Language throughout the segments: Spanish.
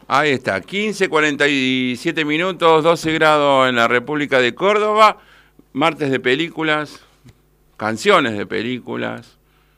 Ahí está, 15:47 minutos, 12 grados en la República de Córdoba, martes de películas, canciones de películas.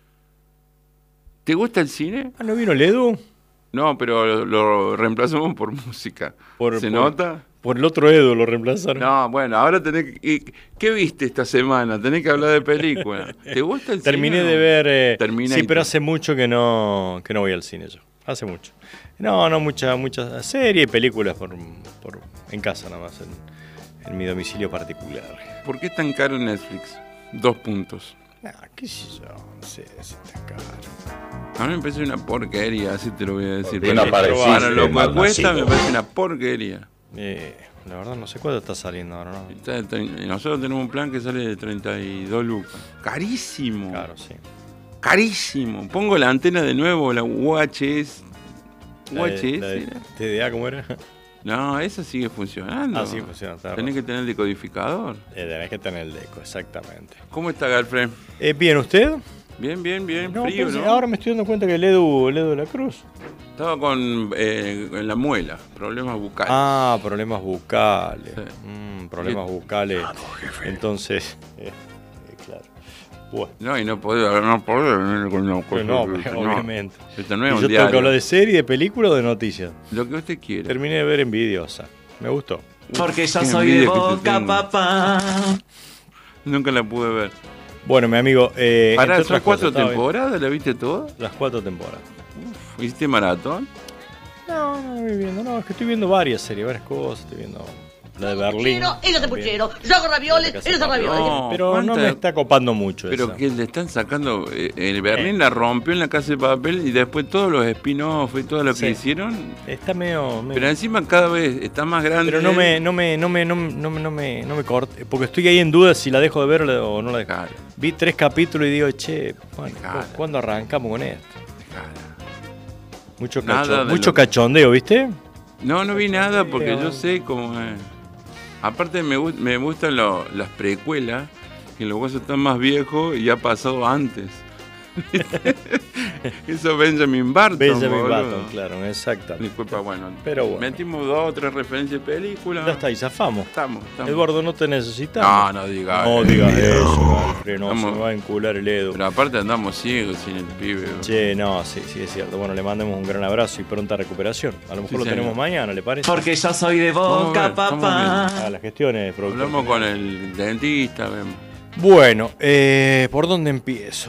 ¿Te gusta el cine? Ah, ¿no vino el Edu? No, pero lo reemplazamos por música. ¿Se nota? Por el otro Edu lo reemplazaron. No, bueno, ahora tenés que... ¿Qué viste esta semana? Tenés que hablar de películas. ¿Te gusta el Terminé cine? de ver... Terminator. Sí, pero hace mucho que no voy al cine yo. Hace mucho. No, muchas series y películas en casa nada más, en mi domicilio particular. ¿Por qué es tan caro Netflix? 2 puntos. Qué sé yo, no sé si está caro. A mí me parece una porquería, así te lo voy a decir. Para lo que cuesta me parece una porquería. La verdad no sé cuánto está saliendo ahora, ¿no? Nosotros tenemos un plan que sale de 32 lucas. Carísimo. Claro, sí. Carísimo. Pongo la antena de nuevo, la UHS. ¿UHS? ¿La de TDA cómo era? No, esa sigue funcionando. Sí funciona. Tenés que tener el decodificador. Tenés que tener el deco, exactamente. ¿Cómo está, Galfred? Bien, ¿usted? Bien. No, Frío, ¿no? Ahora me estoy dando cuenta que el Edu de la Cruz. Estaba con la muela, problemas bucales. Problemas bucales. Sí. Problemas bucales. Entonces, claro. Bueno. No, y no podés venir con una cosa. No, obviamente. Esto no es ¿Y un yo diario. tengo que hablar de serie, de película o de noticias? Lo que usted quiere. Terminé de ver Envidiosa. Me gustó. Porque yo Qué soy de envidia que te Boca, tengo. papá. Nunca la pude ver. Bueno, mi amigo. Pará, entre ¿son otras 4 cosas, temporadas? ¿La viste toda? Las 4 temporadas. ¿Hiciste maratón? No estoy viendo. No, es que estoy viendo varias series, varias cosas. Estoy viendo la de Berlín. Ella hace puchero, yo hago ravioles, ella hace ravioles. No, Pero no me está copando mucho Pero esa. que le están sacando... en Berlín la rompió en La Casa de Papel y después todos los spin-off y todo lo que Sí. hicieron. Está medio... Pero encima cada vez está más grande. Pero no me corte, porque estoy ahí en duda si la dejo de ver o no la dejo. Cara, Vi 3 capítulos y digo, che, bueno, Cara. ¿cuándo arrancamos con esto? cara. Nada de Mucho lo- cachondeo, ¿viste? No vi nada porque yo sé cómo es. Aparte me gustan las precuelas, que los huesos están más viejos y ha pasado antes. Eso es Benjamin Barton. Benjamin boludo. Button, claro, exactamente. Disculpa, bueno. Pero bueno. Metimos 2 o 3 referencias de películas. Ya está, y zafamos. Estamos. Eduardo, no te necesitamos. No digas. No digas eso, Alfred, no, se Estamos- me va a encular el Edu. Pero aparte andamos ciegos sin el pibe. Che, no, sí, es cierto. Bueno, le mandemos un gran abrazo y pronta recuperación. A lo mejor Sí, lo señor. tenemos mañana, ¿le parece? Porque yo soy de Boca, Vamos a ver, papá. A las gestiones, productor. Hablamos con el dentista, vemos. Bueno, ¿por dónde empiezo?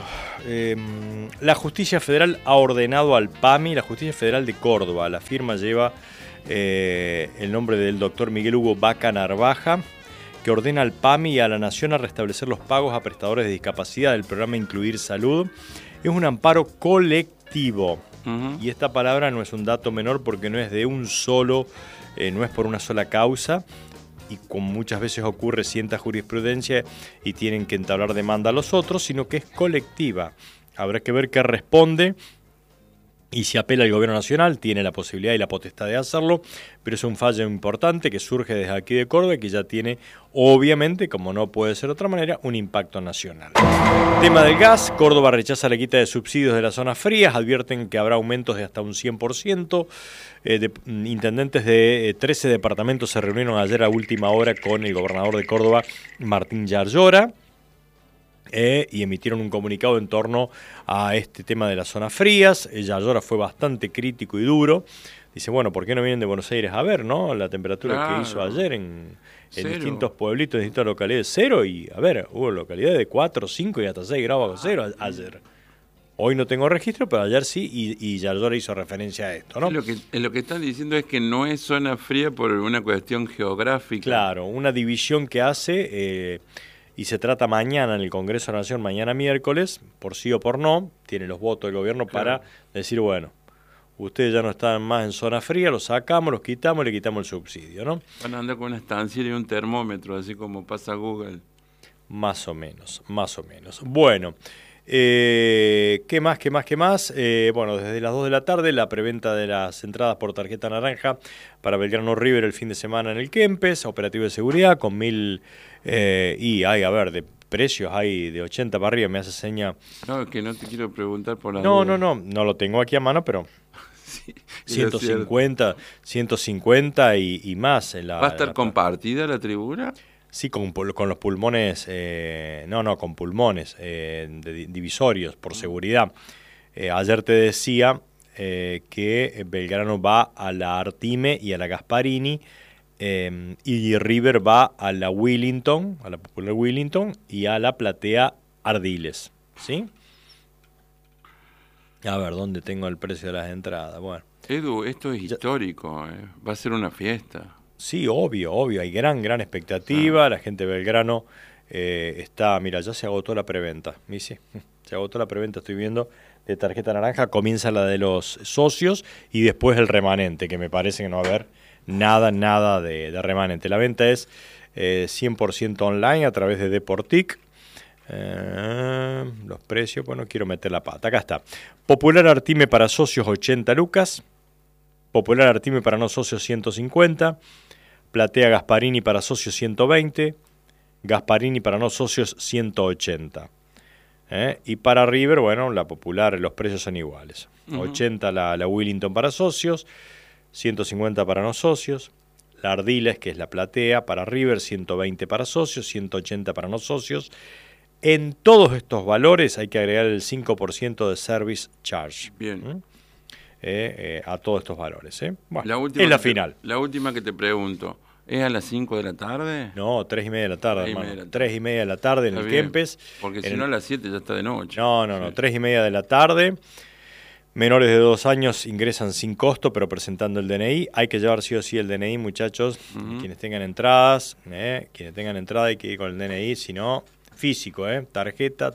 La Justicia Federal ha ordenado al PAMI, la Justicia Federal de Córdoba, la firma lleva el nombre del doctor Miguel Hugo Vaca Narvaja, que ordena al PAMI y a la Nación a restablecer los pagos a prestadores de discapacidad del programa Incluir Salud. Es un amparo colectivo. Ujú. Y esta palabra no es un dato menor porque no es de un solo, no es por una sola causa, y como muchas veces ocurre, sienta jurisprudencia y tienen que entablar demanda a los otros, sino que es colectiva. Habrá que ver qué responde y si apela al gobierno nacional, tiene la posibilidad y la potestad de hacerlo, pero es un fallo importante que surge desde aquí de Córdoba y que ya tiene, obviamente, como no puede ser de otra manera, un impacto nacional. Tema del gas, Córdoba rechaza la quita de subsidios de las zonas frías, advierten que habrá aumentos de hasta un 100%. Intendentes de 13 departamentos se reunieron ayer a última hora con el gobernador de Córdoba, Martín Yarlora, y emitieron un comunicado en torno a este tema de las zonas frías. Yarlora fue bastante crítico y duro. Dice, bueno, ¿por qué no vienen de Buenos Aires a ver, no? La temperatura Claro. que hizo ayer en Cero. distintos pueblitos, en distintas localidades, 0. Y, a ver, hubo localidades de 4, 5 y hasta 6 grados bajo cero ayer. Hoy no tengo registro, pero ayer sí, y Yarlora hizo referencia a esto, ¿no? Lo que están diciendo es que no es zona fría por una cuestión geográfica. Claro, una división que hace, y se trata mañana en el Congreso de la Nación, mañana miércoles, por sí o por no, tiene los votos del gobierno Claro. para decir, bueno, ustedes ya no están más en zona fría, los sacamos, los quitamos, le quitamos el subsidio, ¿no? Van a andar con una estancia y un termómetro, así como pasa Google. Más o menos, más o menos. Bueno, ¿qué más? Bueno, desde las 2 de la tarde la preventa de las entradas por tarjeta naranja para Belgrano River el fin de semana en el Kempes, operativo de seguridad con 1000 y hay, a ver, de precios hay de 80 para arriba, me hace seña. No, es que no te quiero preguntar por la No lo tengo aquí a mano, pero Sí, 150 y más. ¿Va a estar compartida la tribuna? Sí, con los pulmones, con pulmones divisorios, por seguridad. Ayer te decía que Belgrano va a la Artime y a la Gasparini, y River va a la Willington, a la popular Willington, y a la platea Ardiles, ¿sí? A ver, ¿dónde tengo el precio de las entradas? Bueno. Edu, esto es histórico, va a ser una fiesta. Sí, obvio, hay gran expectativa, la gente de Belgrano está, mira, ya se agotó la preventa, ¿sí? Se agotó la preventa, estoy viendo, de tarjeta naranja, comienza la de los socios y después el remanente, que me parece que no va a haber nada de remanente. La venta es 100% online a través de Deportic. Los precios, bueno, quiero meter la pata, acá está. Popular Artime para socios 80 lucas, Popular Artime para no socios 150, Platea Gasparini para socios 120, Gasparini para no socios 180. Y para River, bueno, la popular, los precios son iguales. 80 la Willington para socios, 150 para no socios. La Ardiles, que es la platea, para River, 120 para socios, 180 para no socios. En todos estos valores hay que agregar el 5% de service charge. Bien. A todos estos valores. Bueno, es la final. La última que te pregunto, ¿es a las 5 de la tarde? No, 3:30 de la tarde, hermano. 3:30 de la tarde en el Kempes. Porque si no a las 7 ya está de noche. No, 3:30 de la tarde. Menores de 2 años ingresan sin costo, pero presentando el DNI. Hay que llevar sí o sí el DNI, muchachos. Quienes tengan entradas, hay que ir con el DNI, si no, físico, tarjeta.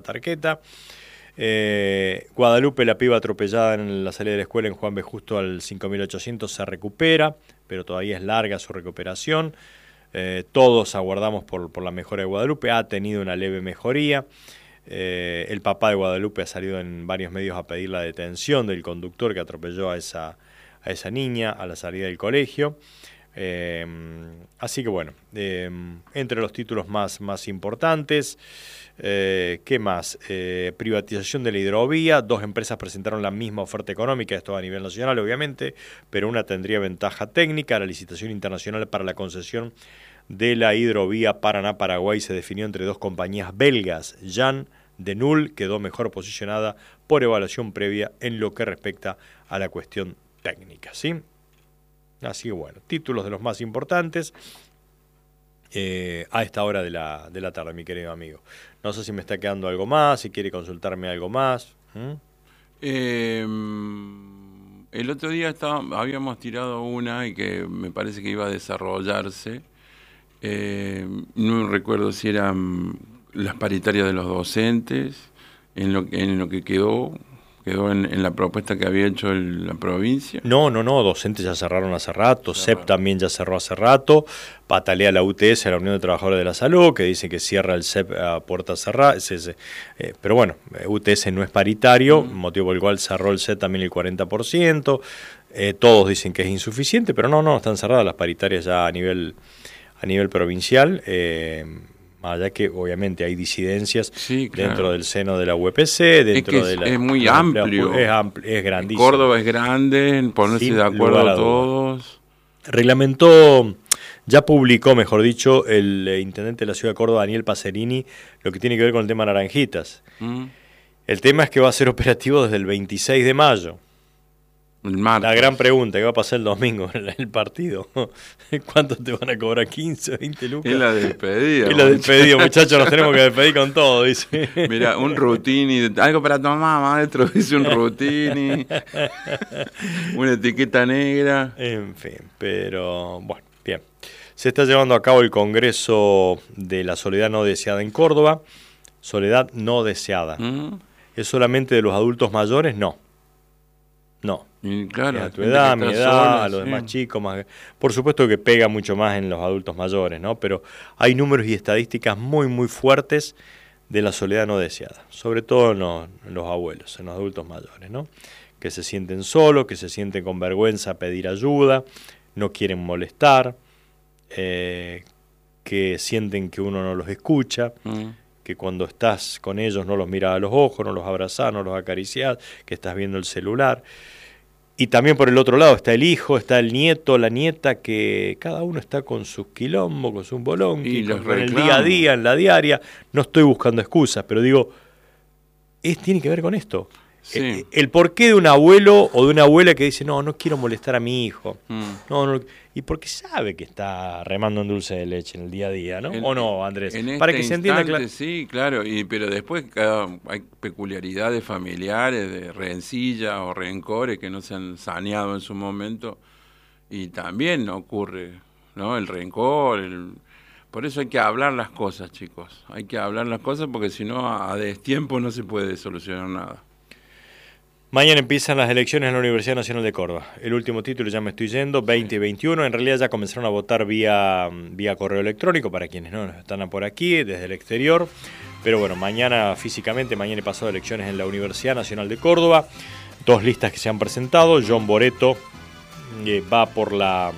Guadalupe, la piba atropellada en la salida de la escuela en Juan B. Justo al 5800, se recupera, pero todavía es larga su recuperación. Todos aguardamos por la mejora de Guadalupe. Ha tenido una leve mejoría. El papá de Guadalupe ha salido en varios medios a pedir la detención del conductor que atropelló a esa niña a la salida del colegio. Así que bueno, entre los títulos más importantes, ¿qué más? Privatización de la hidrovía. 2 empresas presentaron la misma oferta económica, esto a nivel nacional obviamente, pero una tendría ventaja técnica. La licitación internacional para la concesión de la hidrovía Paraná-Paraguay se definió entre 2 compañías belgas. Jan de Null quedó mejor posicionada por evaluación previa en lo que respecta a la cuestión técnica, ¿sí? Así que bueno, títulos de los más importantes a esta hora de la tarde, mi querido amigo. No sé si me está quedando algo más, si quiere consultarme algo más. El otro día habíamos tirado una y que me parece que iba a desarrollarse. No recuerdo si eran las paritarias de los docentes, en lo que quedó en la propuesta que había hecho la provincia. No, docentes ya cerraron hace rato, CEP también ya cerró hace rato, patalea la UTS, la Unión de Trabajadores de la Salud, que dice que cierra el CEP a puerta cerrada, pero bueno, UTS no es paritario, motivo por el cual cerró el CEP también el 40%, todos dicen que es insuficiente, pero no, están cerradas las paritarias ya a nivel provincial, más allá que obviamente hay disidencias dentro del seno de la UPC, es muy amplio, es grandísimo. Córdoba es grande, ponerse de acuerdo todos. Reglamentó, ya publicó, mejor dicho, el intendente de la ciudad de Córdoba, Daniel Pacerini, lo que tiene que ver con el tema Naranjitas. El tema es que va a ser operativo desde el 26 de mayo. La gran pregunta, ¿qué va a pasar el domingo en el partido? ¿Cuánto te van a cobrar? ¿15, 20 lucas? Es la despedida. Es la despedida, muchachos, nos tenemos que despedir con todo, dice. Mira, un Rutini, algo para tomar, maestro, dice un Rutini, una etiqueta negra. En fin, pero bueno, bien. Se está llevando a cabo el Congreso de la Soledad No Deseada en Córdoba. Soledad no deseada. ¿Es solamente de los adultos mayores? No. Y claro, a tu edad, mi edad, a los demás chicos, por supuesto que pega mucho más en los adultos mayores, ¿no? Pero hay números y estadísticas muy, muy fuertes de la soledad no deseada, sobre todo en los abuelos, en los adultos mayores, ¿no? Que se sienten solos, que se sienten con vergüenza a pedir ayuda, no quieren molestar, que sienten que uno no los escucha, que cuando estás con ellos no los miras a los ojos, no los abrazás, no los acariciás, que estás viendo el celular. Y también por el otro lado está el hijo, está el nieto, la nieta, que cada uno está con sus quilombos, con sus bolón, con el día a día, en la diaria. No estoy buscando excusas, pero digo, tiene que ver con esto. Sí. El porqué de un abuelo o de una abuela que dice, no quiero molestar a mi hijo. No, y porque sabe que está remando en dulce de leche en el día a día, ¿no? ¿O no, Andrés? Para que se entienda claro. Sí, claro, pero después hay peculiaridades familiares, de rencillas o rencores que no se han saneado en su momento, y también ocurre, ¿no? El rencor, por eso hay que hablar las cosas, chicos. Hay que hablar las cosas porque si no, a destiempo no se puede solucionar nada. Mañana empiezan las elecciones en la Universidad Nacional de Córdoba. El último título, ya me estoy yendo, 2021. En realidad ya comenzaron a votar vía correo electrónico para quienes no están por aquí, desde el exterior. Pero bueno, mañana físicamente, mañana he pasado elecciones en la Universidad Nacional de Córdoba. 2 listas que se han presentado. John Boretto va por la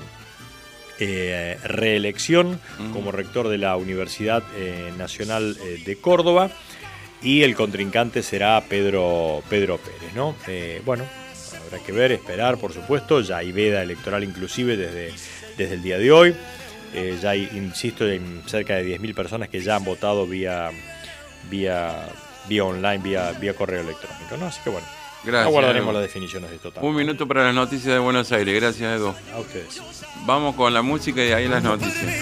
reelección como rector de la Universidad Nacional de Córdoba. Y el contrincante será Pedro Pérez, ¿no? Bueno, habrá que ver, esperar, por supuesto. Ya hay veda electoral inclusive desde el día de hoy. Ya hay, insisto, hay cerca de 10.000 personas que ya han votado vía online, vía correo electrónico, ¿no? Así que bueno, gracias, aguardaremos Edu. las definiciones de esto también. 1 minuto para las noticias de Buenos Aires. Gracias, Edu. A ustedes. Vamos con la música y ahí las noticias.